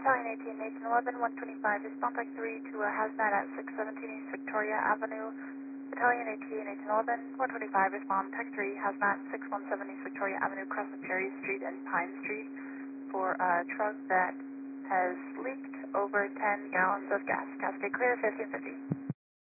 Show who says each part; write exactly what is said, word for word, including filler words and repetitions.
Speaker 1: Battalion eighteen, Nathan eleven, one twenty-five, respond type three to a hazmat at six seventeen East Victoria Avenue. Battalion eighteen, Nathan eleven, one twenty-five, respond type three, hazmat six one seven East Victoria Avenue, across from Cherry Street and Pine Street for a truck that has leaked over ten gallons of gas. Cascade clear, fifteen fifty.